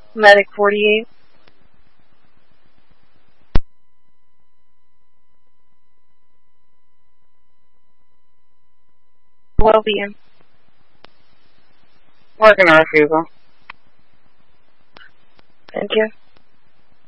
Medic 48. Well-being. Working on refusal. Thank you.